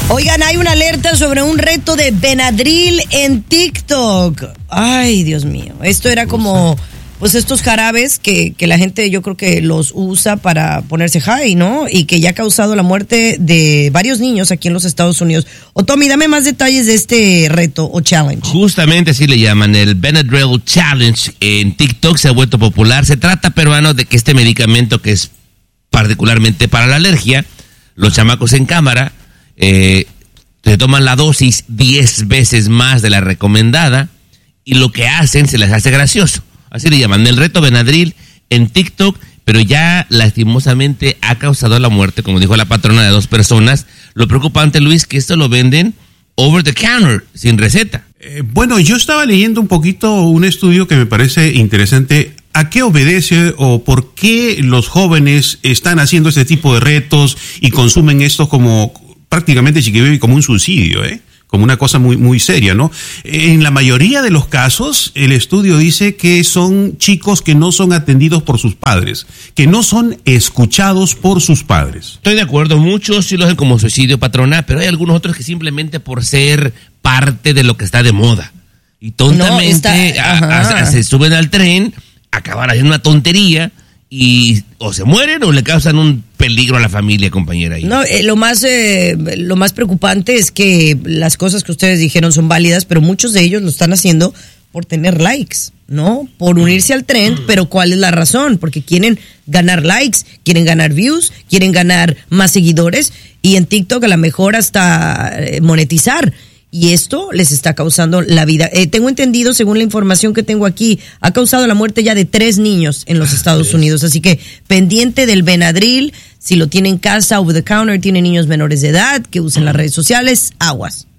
Oigan, hay una alerta sobre un reto de Benadryl en TikTok. Ay, Dios mío. Esto era como, pues, estos jarabes que la gente, yo creo que los usa para ponerse high, ¿no? Y que ya ha causado la muerte de varios niños aquí en los Estados Unidos. Tommy, dame más detalles de este reto o challenge. Justamente así le llaman, el Benadryl Challenge en TikTok se ha vuelto popular. Se trata, peruano, de que este medicamento, que es particularmente para la alergia, los chamacos en cámara se toman la dosis 10 veces más de la recomendada y lo que hacen se les hace gracioso. Así le llaman, el reto Benadryl en TikTok, pero ya lastimosamente ha causado la muerte, como dijo la patrona, de 2 personas. Lo preocupante, Luis, que esto lo venden over the counter, sin receta. Bueno, yo estaba leyendo un poquito un estudio que me parece interesante. ¿A qué obedece o por qué los jóvenes están haciendo este tipo de retos y consumen esto como prácticamente Chiqui como un suicidio, como una cosa muy, muy seria, ¿no? En la mayoría de los casos, el estudio dice que son chicos que no son atendidos por sus padres, que no son escuchados por sus padres. Estoy de acuerdo, muchos sí lo hacen como suicidio, patrona, pero hay algunos otros que simplemente por ser parte de lo que está de moda y tontamente se suben al tren, acaban haciendo una tontería y o se mueren o le causan un peligro a la familia, compañera. No, lo más preocupante es que las cosas que ustedes dijeron son válidas, pero muchos de ellos lo están haciendo por tener likes, ¿no? Por unirse al trend, pero ¿cuál es la razón? Porque quieren ganar likes, quieren ganar views, quieren ganar más seguidores y en TikTok a lo mejor hasta monetizar. Y esto les está causando la vida. Tengo entendido, según la información que tengo aquí, ha causado la muerte ya de 3 niños en los Estados Unidos. Así que pendiente del Benadryl, si lo tiene en casa, over the counter, tiene niños menores de edad que usen las redes sociales, aguas.